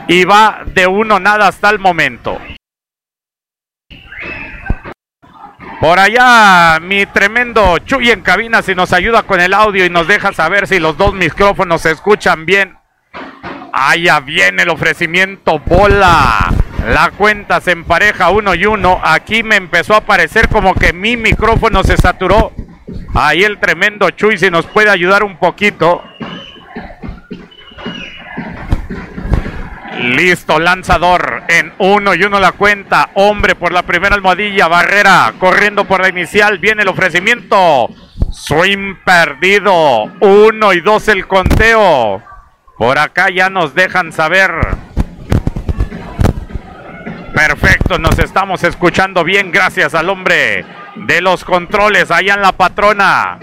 y va de 1-0 hasta el momento. Por allá mi tremendo Chuy en cabina, si nos ayuda con el audio y nos deja saber si los dos micrófonos se escuchan bien. Allá viene el ofrecimiento, bola. La cuenta se empareja 1-1. Aquí me empezó a parecer como que mi micrófono se saturó. Ahí el tremendo Chuy, si nos puede ayudar un poquito. Listo, lanzador en 1-1 la cuenta. Hombre por la primera almohadilla. Barrera corriendo por la inicial. Viene el ofrecimiento. Swing perdido. 1-2 el conteo. Por acá ya nos dejan saber. Perfecto, nos estamos escuchando bien. Gracias al hombre de los controles allá en la patrona.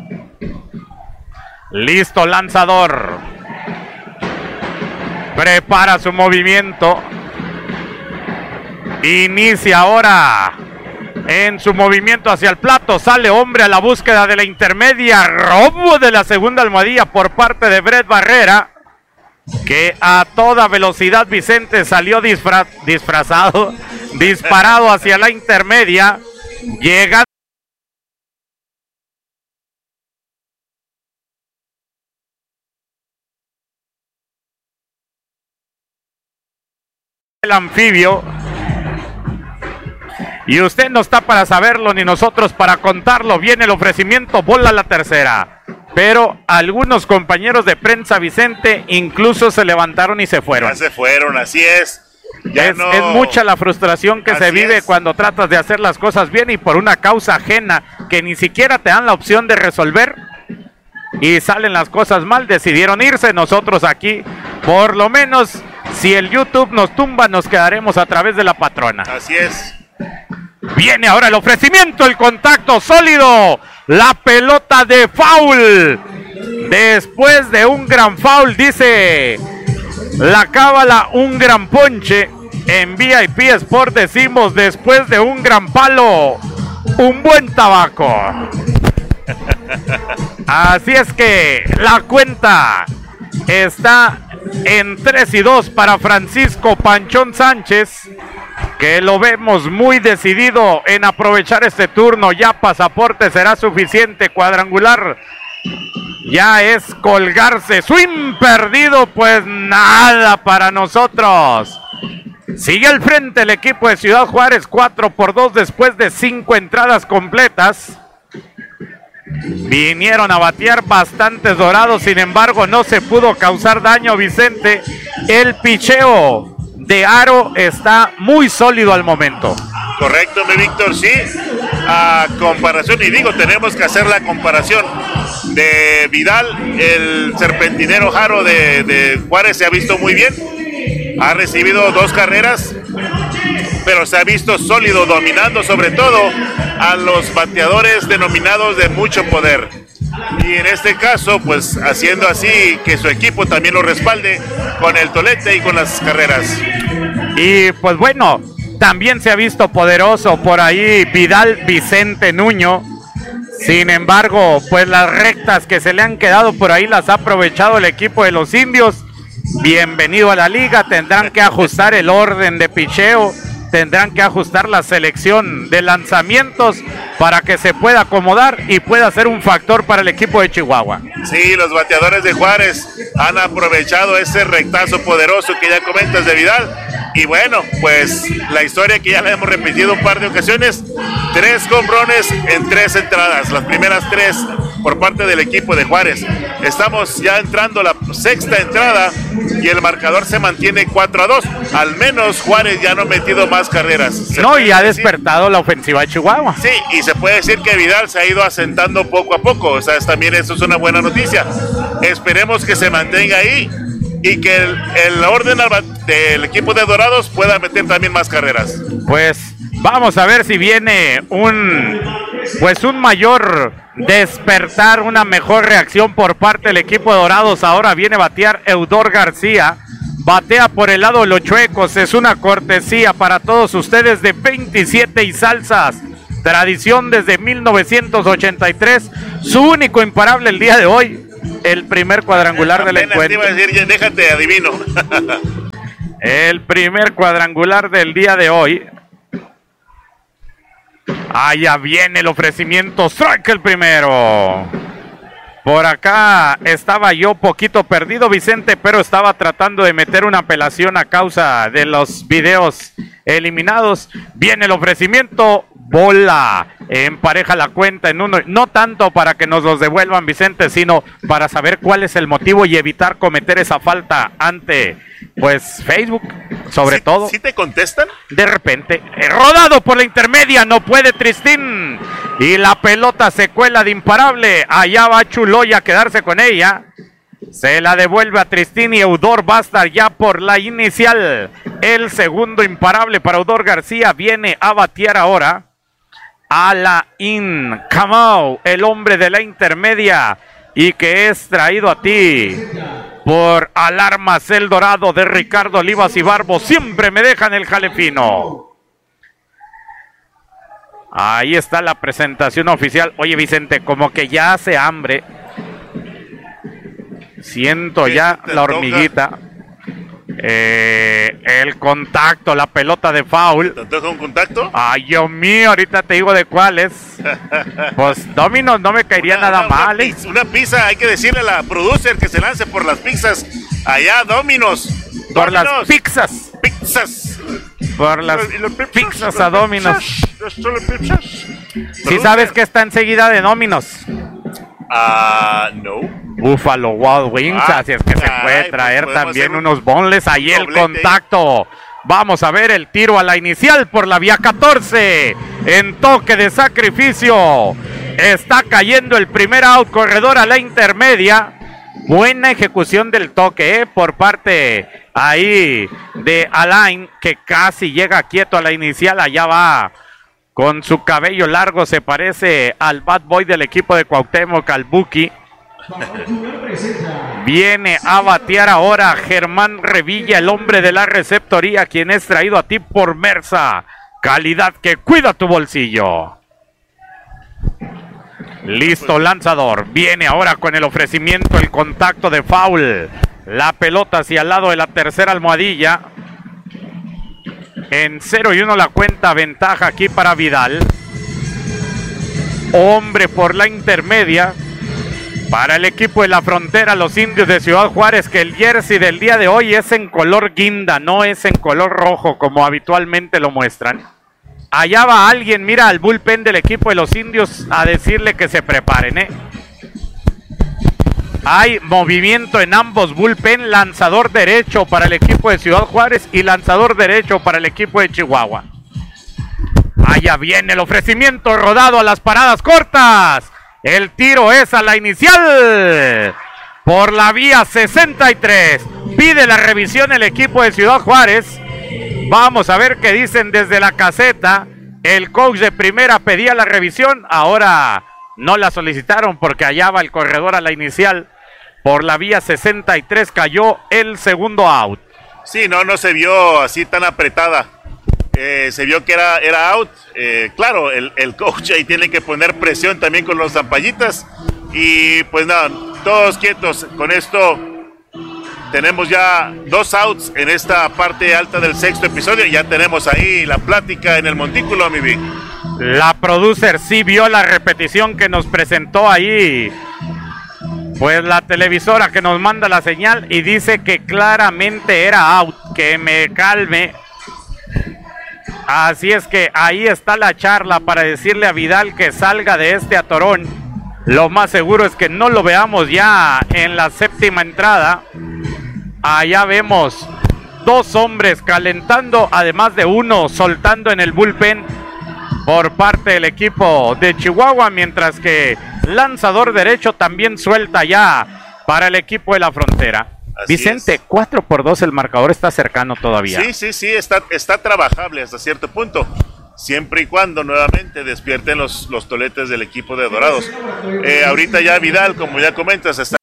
Listo, lanzador. Prepara su movimiento. Inicia ahora en su movimiento hacia el plato. Sale hombre a la búsqueda de la intermedia. Robo de la segunda almohadilla por parte de Brett Barrera, que a toda velocidad Vicente salió disparado hacia la intermedia. Llega el anfibio, y usted no está para saberlo ni nosotros para contarlo. Viene el ofrecimiento, bola a la tercera, pero algunos compañeros de prensa, Vicente, incluso se levantaron y se fueron. Ya se fueron, así es. Es mucha la frustración que se vive cuando tratas de hacer las cosas bien y por una causa ajena que ni siquiera te dan la opción de resolver y salen las cosas mal. Decidieron irse. Nosotros aquí, por lo menos, si el YouTube nos tumba, nos quedaremos a través de la patrona. Así es. Viene ahora el ofrecimiento, el contacto sólido, la pelota de foul. Después de un gran foul, dice la cábala, un gran ponche. En VIP Sport decimos, después de un gran palo, un buen tabaco. Así es que la cuenta está en 3-2 para Francisco Panchón Sánchez, que lo vemos muy decidido en aprovechar este turno. Ya pasaporte será suficiente. Cuadrangular ya es colgarse. Swing perdido, pues nada para nosotros. Sigue al frente el equipo de Ciudad Juárez, 4-2 después de 5 entradas completas. Vinieron a batear bastantes Dorados, sin embargo no se pudo causar daño, Vicente. El picheo de Aro está muy sólido al momento. Correcto, mi Víctor, sí. A comparación, y digo, tenemos que hacer la comparación de Vidal. El serpentinero Aro de Juárez se ha visto muy bien. Ha recibido 2 carreras, pero se ha visto sólido, dominando sobre todo a los bateadores denominados de mucho poder. Y en este caso, pues haciendo así que su equipo también lo respalde con el tolete y con las carreras. Y pues bueno, también se ha visto poderoso por ahí Vidal Vicente Nuño. Sin embargo, pues las rectas que se le han quedado por ahí las ha aprovechado el equipo de los indios. Bienvenido a la liga. Tendrán que ajustar el orden de picheo, tendrán que ajustar la selección de lanzamientos para que se pueda acomodar y pueda ser un factor para el equipo de Chihuahua. Sí, los bateadores de Juárez han aprovechado ese rectazo poderoso que ya comentas de Vidal. Y bueno, pues la historia que ya la hemos repetido un par de ocasiones: 3 jonrones en 3 entradas, las primeras 3 por parte del equipo de Juárez. Estamos ya entrando a la 6ª entrada y el marcador se mantiene 4-2. Al menos Juárez ya no ha metido más carreras. No, y ha despertado la ofensiva de Chihuahua. Sí, y se puede decir que Vidal se ha ido asentando poco a poco. O sea, también eso es una buena noticia. Esperemos que se mantenga ahí y que el orden del equipo de Dorados pueda meter también más carreras. Pues vamos a ver si viene un mayor despertar, una mejor reacción por parte del equipo de Dorados. Ahora viene a batear Eudor García, batea por el lado de los chuecos. Es una cortesía para todos ustedes de 27 y salsas, tradición desde 1983, su único imparable el día de hoy, el primer cuadrangular del encuentro. Te iba a decir, déjate adivino. El primer cuadrangular del día de hoy. Allá viene el ofrecimiento. Strike el primero. Por acá estaba yo poquito perdido, Vicente, pero estaba tratando de meter una apelación a causa de los videos eliminados. Viene el ofrecimiento. Bola. Empareja la cuenta en uno. No tanto para que nos los devuelvan, Vicente, sino para saber cuál es el motivo y evitar cometer esa falta ante, pues, Facebook, sobre todo. ¿Sí te contestan? De repente, rodado por la intermedia, no puede Tristín. Y la pelota se cuela de imparable. Allá va Chuloy a quedarse con ella. Se la devuelve a Tristín y Eudor va a estar ya por la inicial. El segundo imparable para Eudor García viene a batear ahora. Alain Camau, el hombre de la intermedia y que es traído a ti por Alarmas El Dorado de Ricardo Olivas y Barbo. Siempre me dejan el jalefino. Ahí está la presentación oficial. Oye, Vicente, como que ya hace hambre. Siento ya la hormiguita. El contacto, la pelota de foul. ¿Te toca un contacto? Ay, Dios mío, ahorita te digo de cuáles. Pues Domino's no me caería nada mal. Una pizza, hay que decirle a la producer que se lance por las pizzas. Allá, Domino's. Por las pizzas. Pizzas. Por las pizzas a Domino's. ¿Sí ¿Sí sabes que está enseguida de Domino's? No. Buffalo Wild Wings, así es que se puede traer pues también unos bonles. Ahí el contacto. Vamos a ver el tiro a la inicial por la vía 14. En toque de sacrificio. Está cayendo el primer out, corredor a la intermedia. Buena ejecución del toque, por parte ahí de Alain, que casi llega quieto a la inicial. Allá va con su cabello largo, se parece al bad boy del equipo de Cuauhtémoc, al Buki. Viene a batear ahora Germán Revilla, el hombre de la receptoría, quien es traído a ti por Mersa. Calidad que cuida tu bolsillo. Listo, lanzador. Viene ahora con el ofrecimiento, el contacto de foul. La pelota hacia el lado de la tercera almohadilla. En 0-1 la cuenta, ventaja aquí para Vidal. Hombre por la intermedia. Para el equipo de la Frontera, los Indios de Ciudad Juárez, que el jersey del día de hoy es en color guinda, no es en color rojo como habitualmente lo muestran. Allá va alguien, mira, al bullpen del equipo de los Indios a decirle que se preparen, Hay movimiento en ambos bullpen, lanzador derecho para el equipo de Ciudad Juárez y lanzador derecho para el equipo de Chihuahua. Allá viene el ofrecimiento, rodado a las paradas cortas. El tiro es a la inicial por la vía 63. Pide la revisión el equipo de Ciudad Juárez. Vamos a ver qué dicen desde la caseta. El coach de primera pedía la revisión. Ahora no la solicitaron porque allá va el corredor a la inicial. Por la vía 63 cayó el segundo out. Sí, no se vio así tan apretada. Se vio que era out. Claro, el coach ahí tiene que poner presión también con los zampallitas. Y pues nada, todos quietos. Con esto tenemos ya 2 outs en esta parte alta del sexto episodio. Ya tenemos ahí la plática en el montículo, mi Vic. La producer sí vio la repetición que nos presentó ahí, pues la televisora que nos manda la señal, y dice que claramente era out. Que me calme. Así es que ahí está la charla para decirle a Vidal que salga de este atorón. Lo más seguro es que no lo veamos ya en la séptima entrada. Allá vemos 2 hombres calentando, además de uno soltando en el bullpen por parte del equipo de Chihuahua, mientras que lanzador derecho también suelta ya para el equipo de la Frontera. Así Vicente, es. 4-2 el marcador, está cercano todavía. Sí, está trabajable hasta cierto punto, siempre y cuando nuevamente despierten los toletes del equipo de Dorados. Ahorita ya Vidal, como ya comentas, está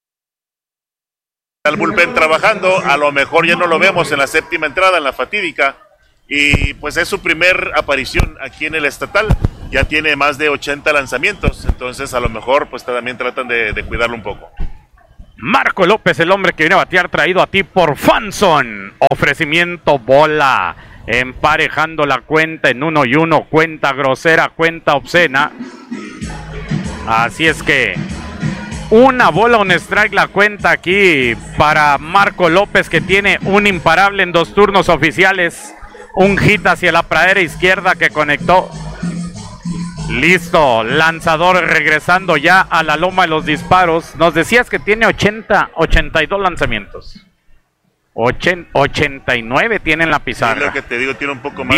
el bullpen trabajando. A lo mejor ya no lo vemos en la séptima entrada, en la fatídica, y pues es su primer aparición aquí en el estatal. Ya tiene más de 80 lanzamientos, entonces a lo mejor pues también tratan de cuidarlo un poco. Marco López, el hombre que viene a batear, traído a ti por Fanson. Ofrecimiento bola. Emparejando la cuenta en 1-1. Cuenta grosera, cuenta obscena. Así es que una bola, un strike la cuenta aquí para Marco López, que tiene un imparable en 2 turnos oficiales. Un hit hacia la pradera izquierda que conectó. Listo, lanzador regresando ya a la loma de los disparos. Nos decías que tiene 82 lanzamientos. 89 tiene en la pizarra. Es lo que te digo, tiene un poco más.